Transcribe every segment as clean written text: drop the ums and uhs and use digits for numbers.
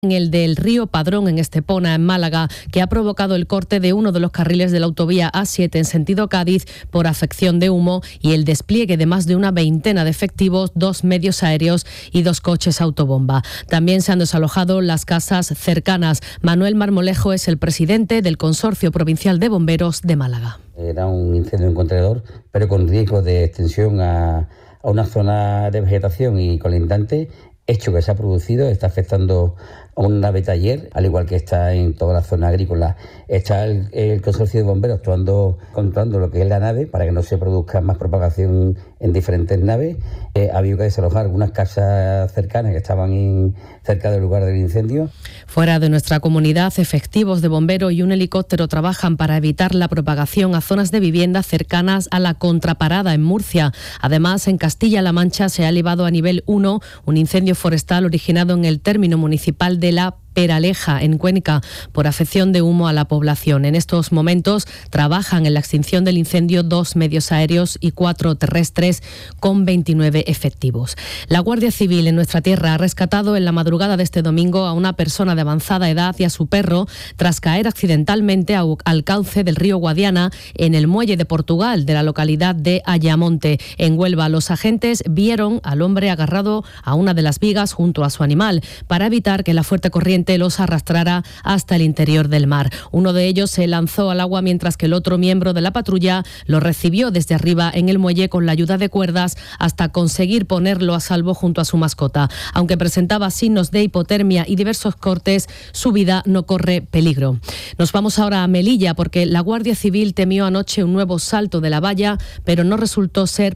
en el del río Padrón, en Estepona, en Málaga, que ha provocado el corte de uno de los carriles de la autovía A7 en sentido Cádiz por afección de humo y el despliegue de más de una veintena de efectivos, 2 medios aéreos y 2 coches autobomba. También se han desalojado las casas cercanas. Manuel Marmolejo es el presidente del Consorcio Provincial de Bomberos de Málaga. Era un incendio en contenedor, pero con riesgo de extensión a una zona de vegetación y colindante, hecho que se ha producido, está afectando a una nave taller, al igual que está en toda la zona agrícola. Está el consorcio de bomberos actuando, controlando lo que es la nave para que no se produzca más propagación en diferentes naves. Ha habido que desalojar algunas casas cercanas que estaban cerca del lugar del incendio. Fuera de nuestra comunidad, efectivos de bomberos y un helicóptero trabajan para evitar la propagación a zonas de vivienda cercanas a la Contraparada en Murcia. Además, en Castilla-La Mancha se ha elevado a nivel 1 un incendio forestal originado en el término municipal de La Peraleja, en Cuenca, por afección de humo a la población. En estos momentos trabajan en la extinción del incendio 2 medios aéreos y 4 terrestres con 29 efectivos. La Guardia Civil en nuestra tierra ha rescatado en la madrugada de este domingo a una persona de avanzada edad y a su perro tras caer accidentalmente al cauce del río Guadiana en el muelle de Portugal de la localidad de Ayamonte. En Huelva, los agentes vieron al hombre agarrado a una de las vigas junto a su animal para evitar que la fuerte corriente los arrastrara hasta el interior del mar. Uno de ellos se lanzó al agua mientras que el otro miembro de la patrulla lo recibió desde arriba en el muelle con la ayuda de cuerdas hasta conseguir ponerlo a salvo junto a su mascota. Aunque presentaba signos de hipotermia y diversos cortes, su vida no corre peligro. Nos vamos ahora a Melilla porque la Guardia Civil temió anoche un nuevo salto de la valla, pero resultó ser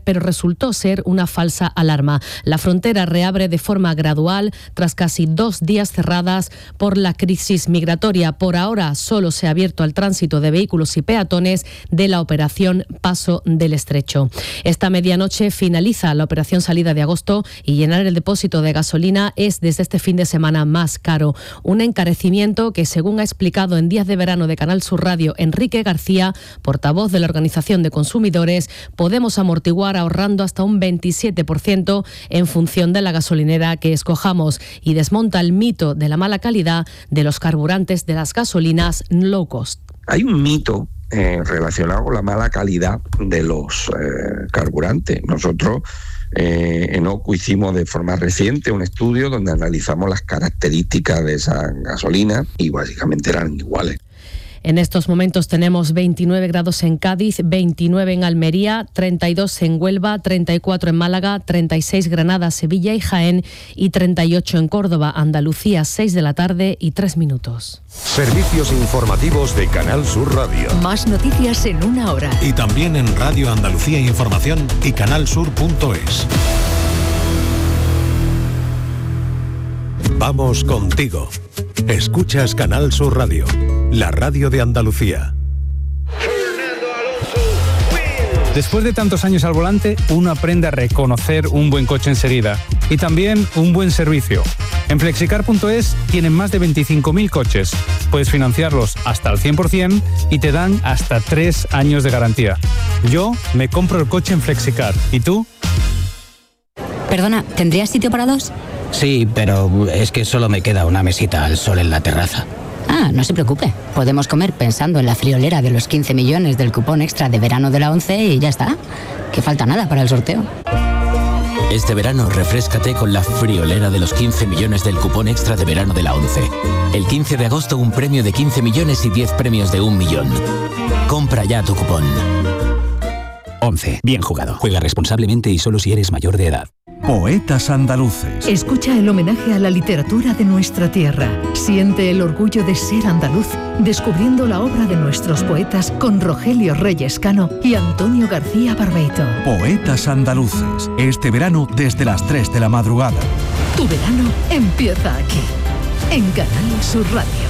una falsa alarma. La frontera reabre de forma gradual tras casi 2 días cerradas por la crisis migratoria. Por ahora solo se ha abierto al tránsito de vehículos y peatones de la operación Paso del Estrecho. Esta medianoche finaliza la operación Salida de Agosto y llenar el depósito de gasolina es desde este fin de semana más caro. Un encarecimiento que, según ha explicado en Días de Verano de Canal Sur Radio Enrique García, portavoz de la Organización de Consumidores, podemos amortiguar ahorrando hasta un 27% en función de la gasolinera que escojamos, y desmonta el mito de la mala calidad de los carburantes de las gasolinas low cost. Hay un mito relacionado con la mala calidad de los carburantes. Nosotros en OCU hicimos de forma reciente un estudio donde analizamos las características de esa gasolina y básicamente eran iguales. En estos momentos tenemos 29 grados en Cádiz, 29 en Almería, 32 en Huelva, 34 en Málaga, 36 Granada, Sevilla y Jaén y 38 en Córdoba, Andalucía, 6 de la tarde y 3 minutos. Servicios informativos de Canal Sur Radio. Más noticias en 1 hora. Y también en Radio Andalucía Información y canalsur.es. Vamos contigo. Escuchas Canal Sur Radio, la radio de Andalucía. Después de tantos años al volante, uno aprende a reconocer un buen coche enseguida y también un buen servicio. En Flexicar.es tienen más de 25.000 coches. Puedes financiarlos hasta el 100% y te dan hasta 3 años de garantía. Yo me compro el coche en Flexicar. ¿Y tú? Perdona, ¿tendrías sitio para 2? Sí, pero es que solo me queda una mesita al sol en la terraza. Ah, no se preocupe. Podemos comer pensando en la friolera de los 15 millones del cupón extra de verano de la ONCE y ya está. Que falta nada para el sorteo. Este verano refréscate con la friolera de los 15 millones del cupón extra de verano de la ONCE. El 15 de agosto un premio de 15 millones y 10 premios de 1 millón. Compra ya tu cupón. ONCE. Bien jugado. Juega responsablemente y solo si eres mayor de edad. Poetas andaluces. Escucha el homenaje a la literatura de nuestra tierra. Siente el orgullo de ser andaluz, descubriendo la obra de nuestros poetas con Rogelio Reyes Cano y Antonio García Barbeito. Poetas andaluces. Este verano desde las 3 de la madrugada. Tu verano empieza aquí, en Canal Sur Radio.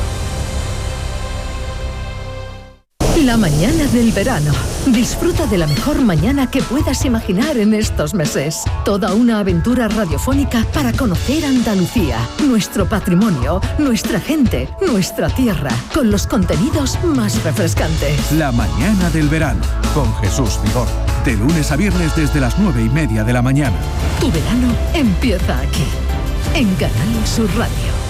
La mañana del verano. Disfruta de la mejor mañana que puedas imaginar en estos meses. Toda una aventura radiofónica para conocer Andalucía, nuestro patrimonio, nuestra gente, nuestra tierra, con los contenidos más refrescantes. La mañana del verano, con Jesús Vigor. De lunes a viernes desde las 9:30 de la mañana. Tu verano empieza aquí, en Canal Sur Radio.